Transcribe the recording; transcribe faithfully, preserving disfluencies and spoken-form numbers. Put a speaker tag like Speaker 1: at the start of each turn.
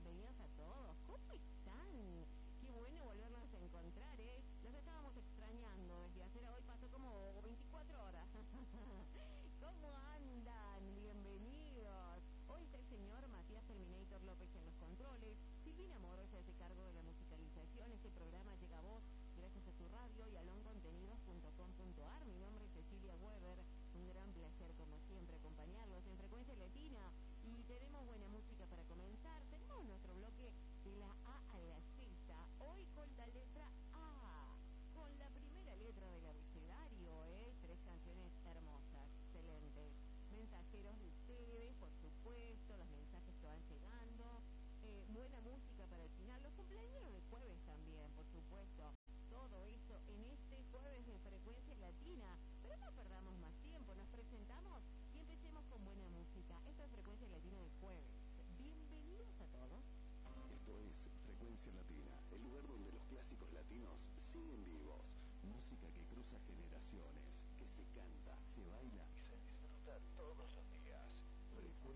Speaker 1: bienvenidos a todos. ¿Cómo están? Qué bueno volvernos a encontrar, ¿eh? Los estábamos extrañando desde ayer a hoy, pasó como veinticuatro horas. ¿Cómo andan? Bienvenidos. Hoy está el señor Matías Terminator López en los controles. Silvina Moro se hace cargo de la musicalización. Este programa llega a vos gracias a su radio y a loncontenidos punto com punto ar. Mi nombre es Cecilia Weber. Un gran placer, como siempre, acompañarlos en Frecuencia Latina. Y tenemos buena música para comenzar. Tenemos nuestro bloque de la A a la Z. Hoy con la letra A. Con la primera letra del abecedario, ¿eh? Tres canciones hermosas, excelentes. Mensajeros de ustedes, por supuesto, los mensajes que van llegando. Eh, buena música para el final. Los cumpleaños de jueves también, por supuesto. Todo eso en este jueves de Frecuencia Latina. Pero no perdamos más tiempo, nos presentamos y empecemos con buena música. Esto es Frecuencia Latina de jueves. Bienvenidos a todos.
Speaker 2: Esto es Frecuencia Latina, el lugar donde los clásicos latinos siguen vivos. Música que cruza generaciones, que se canta, se baila y se disfruta todos los